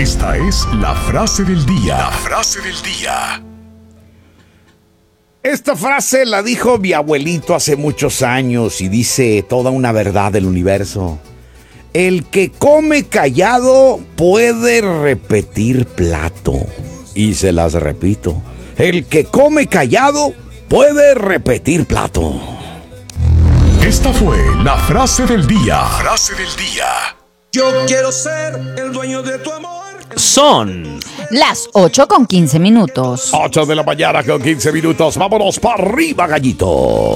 Esta es la frase del día. La frase del día. Esta frase la dijo mi abuelito hace muchos años y dice toda una verdad del universo. El que come callado puede repetir plato. Y se las repito. El que come callado puede repetir plato. Esta fue la frase del día. Frase del día. Yo quiero ser el dueño de tu amor. Son las 8:15. 8 de la mañana con 15 minutos. Vámonos para arriba, gallito.